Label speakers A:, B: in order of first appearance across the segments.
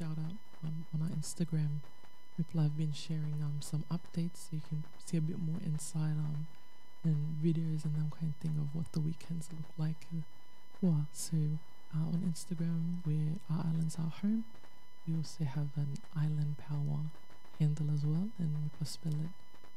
A: shout out on our Instagram. People have been sharing some updates, so you can see a bit more insight and videos and that kind of thing of what the weekends look like. Well, so on Instagram, where our islands are home, we also have an Island Power handle as well, and we can spell it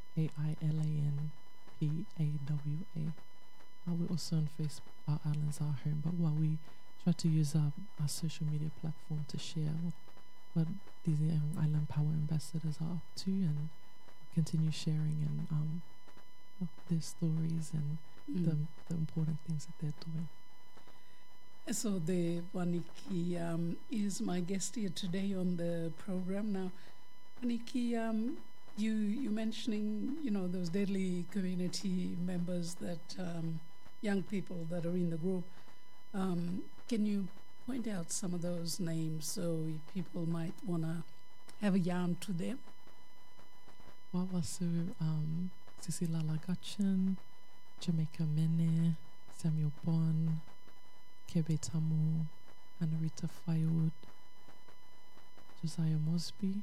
A: AILANPAWA. We're also on Facebook, our islands are home, but while we try to use our social media platform to share what these young Island Power ambassadors are up to, and continue sharing and their stories and the important things that they're doing.
B: So the Waniki is my guest here today on the program. Now, Waniki, you mentioning those deadly community members that young people that are in the group. Can you point out some of those names so people might want to have a yarn to them?
A: Wawasu, Cecilia Lagachin, Jamaica Mene, Samuel Bon, Kebe Tamu, Anarita Fayod, Josiah Mosby,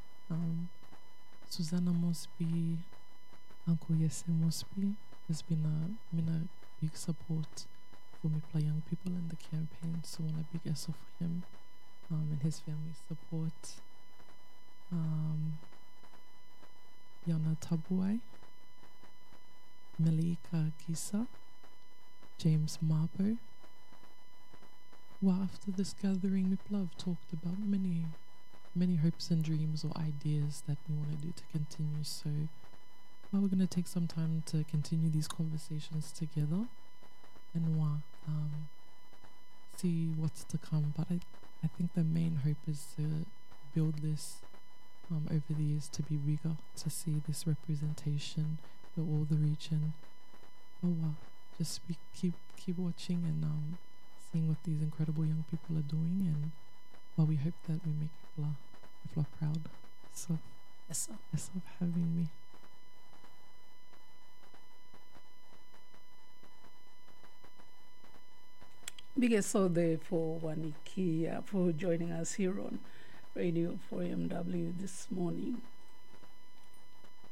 A: Susanna Mosby, Uncle Yese Mosby has been a big support for me play young people in the campaign, so I want a big S for him and his family's support. Yana Tabuai, Malika Kisa, James Marbo. Well, after this gathering, Mipla have talked about many hopes and dreams or ideas that we want to do to continue. So, we're going to take some time to continue these conversations together and see what's to come. But I think the main hope is to build this over the years to be bigger, to see this representation for all the region. Just keep watching and seeing what these incredible young people are doing, and we hope that we make people proud. So,
B: yes, sir.
A: Thanks for having me.
B: Biggest so there for Waniki for joining us here on Radio 4MW this morning.